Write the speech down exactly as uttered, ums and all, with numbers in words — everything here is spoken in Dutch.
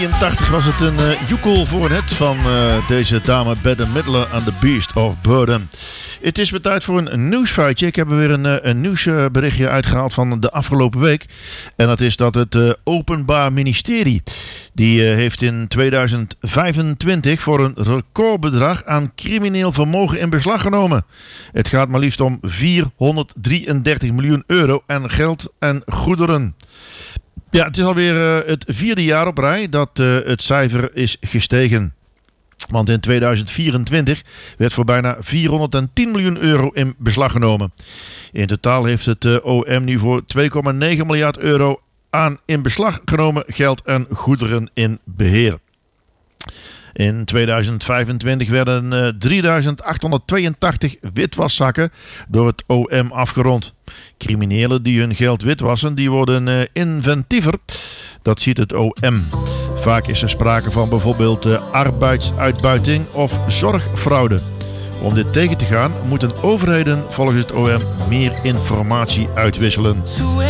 drieëntachtig was het een uh, joekel voor het van uh, deze dame Bette Midler aan The Beast of Burden. Het is weer tijd voor een nieuwsfeitje. Ik heb er weer een, een nieuwsberichtje uitgehaald van de afgelopen week. En dat is dat het uh, Openbaar Ministerie, die uh, heeft in tweeduizend vijfentwintig voor een recordbedrag aan crimineel vermogen in beslag genomen. Het gaat maar liefst om vierhonderddrieëndertig miljoen euro aan geld en goederen. Ja, het is alweer uh, het vierde jaar op rij dat uh, het cijfer is gestegen. Want in tweeduizend vierentwintig werd voor bijna vierhonderdtien miljoen euro in beslag genomen. In totaal heeft het uh, O M nu voor twee komma negen miljard euro aan in beslag genomen geld en goederen in beheer. In tweeduizend vijfentwintig werden uh, drieduizend achthonderdtweeëntachtig witwaszakken door het O M afgerond. Criminelen die hun geld witwassen, die worden uh, inventiever. Dat ziet het O M. Vaak is er sprake van bijvoorbeeld uh, arbeidsuitbuiting of zorgfraude. Om dit tegen te gaan moeten overheden volgens het O M meer informatie uitwisselen.